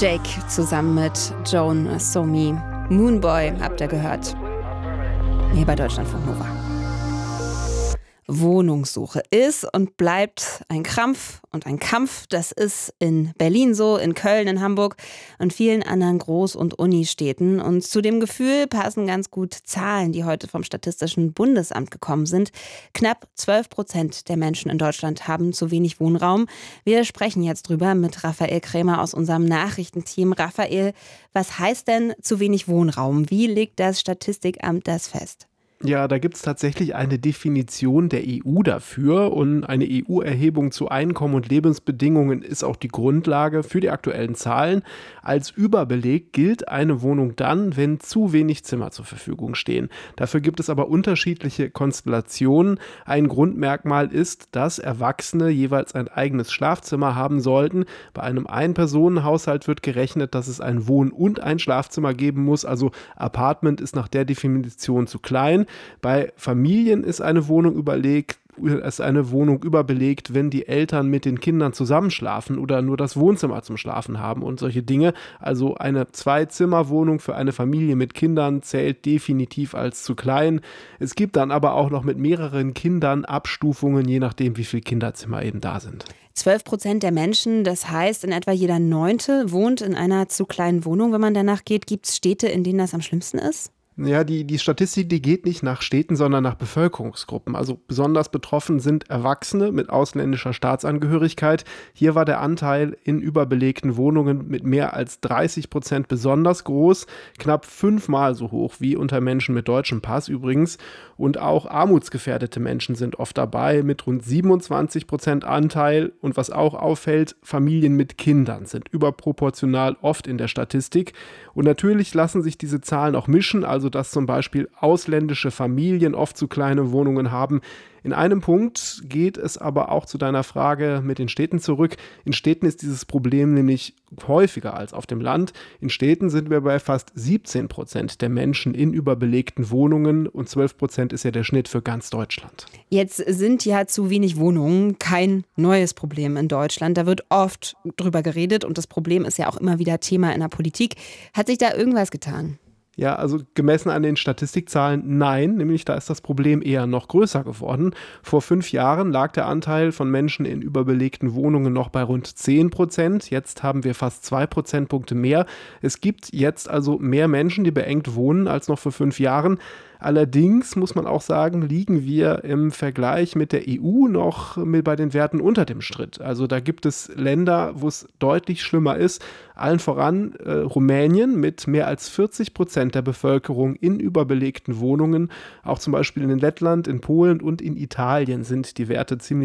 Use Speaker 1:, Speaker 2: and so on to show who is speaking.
Speaker 1: Jake zusammen mit Joan Somi. Moonboy habt ihr gehört. Hier bei Deutschlandfunk Nova. Wohnungssuche ist und bleibt ein Krampf und ein Kampf. Das ist in Berlin so, in Köln, in Hamburg und vielen anderen Groß- und Unistädten. Und zu dem Gefühl passen ganz gut Zahlen, die heute vom Statistischen Bundesamt gekommen sind. Knapp 12% der Menschen in Deutschland haben zu wenig Wohnraum. Wir sprechen jetzt drüber mit Raphael Krämer aus unserem Nachrichtenteam. Raphael, was heißt denn zu wenig Wohnraum? Wie legt das Statistikamt das fest?
Speaker 2: Ja, da gibt es tatsächlich eine Definition der EU dafür und eine EU-Erhebung zu Einkommen und Lebensbedingungen ist auch die Grundlage für die aktuellen Zahlen. Als Überbeleg gilt eine Wohnung dann, wenn zu wenig Zimmer zur Verfügung stehen. Dafür gibt es aber unterschiedliche Konstellationen. Ein Grundmerkmal ist, dass Erwachsene jeweils ein eigenes Schlafzimmer haben sollten. Bei einem Ein-Personen-Haushalt wird gerechnet, dass es ein Wohn- und ein Schlafzimmer geben muss. Also Apartment ist nach der Definition zu klein. Bei Familien ist eine Wohnung überbelegt, wenn die Eltern mit den Kindern zusammenschlafen oder nur das Wohnzimmer zum Schlafen haben und solche Dinge. Also eine Zwei-Zimmer-Wohnung für eine Familie mit Kindern zählt definitiv als zu klein. Es gibt dann aber auch noch mit mehreren Kindern Abstufungen, je nachdem, wie viele Kinderzimmer eben da sind.
Speaker 1: 12% der Menschen, das heißt, in etwa jeder Neunte wohnt in einer zu kleinen Wohnung. Wenn man danach geht, gibt es Städte, in denen das am schlimmsten ist?
Speaker 2: Ja, die Statistik, die geht nicht nach Städten, sondern nach Bevölkerungsgruppen. Also besonders betroffen sind Erwachsene mit ausländischer Staatsangehörigkeit. Hier war der Anteil in überbelegten Wohnungen mit mehr als 30% besonders groß, knapp 5-mal so hoch wie unter Menschen mit deutschem Pass übrigens. Und auch armutsgefährdete Menschen sind oft dabei mit rund 27% Anteil. Und was auch auffällt, Familien mit Kindern sind überproportional oft in der Statistik. Und natürlich lassen sich diese Zahlen auch mischen, also dass zum Beispiel ausländische Familien oft zu kleine Wohnungen haben. In einem Punkt geht es aber auch zu deiner Frage mit den Städten zurück. In Städten ist dieses Problem nämlich häufiger als auf dem Land. In Städten sind wir bei fast 17% der Menschen in überbelegten Wohnungen und 12% ist ja der Schnitt für ganz Deutschland.
Speaker 1: Jetzt sind ja zu wenig Wohnungen kein neues Problem in Deutschland. Da wird oft drüber geredet und das Problem ist ja auch immer wieder Thema in der Politik. Hat sich da irgendwas getan?
Speaker 2: Ja, also gemessen an den Statistikzahlen nein, nämlich da ist das Problem eher noch größer geworden. Vor 5 Jahren lag der Anteil von Menschen in überbelegten Wohnungen noch bei rund 10%. Jetzt haben wir fast 2 Prozentpunkte mehr. Es gibt jetzt also mehr Menschen, die beengt wohnen, als noch vor 5 Jahren. Allerdings muss man auch sagen, liegen wir im Vergleich mit der EU noch bei den Werten unter dem Schritt. Also da gibt es Länder, wo es deutlich schlimmer ist. Allen voran Rumänien mit mehr als 40% der Bevölkerung in überbelegten Wohnungen. Auch zum Beispiel in Lettland, in Polen und in Italien sind die Werte ziemlich